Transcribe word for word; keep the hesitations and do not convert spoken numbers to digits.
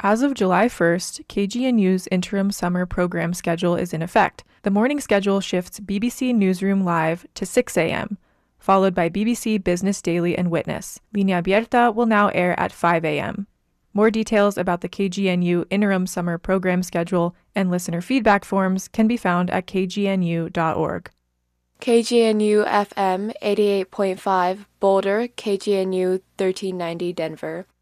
As of July first, K G N U's interim summer program schedule is in effect. The morning schedule shifts B B C Newsroom Live to six a.m., followed by B B C Business Daily and Witness. Línea Abierta will now air at five a.m. More details about the K G N U interim summer program schedule and listener feedback forms can be found at k g n u dot org. K G N U F M eighty-eight point five, Boulder, K G N U thirteen ninety, Denver.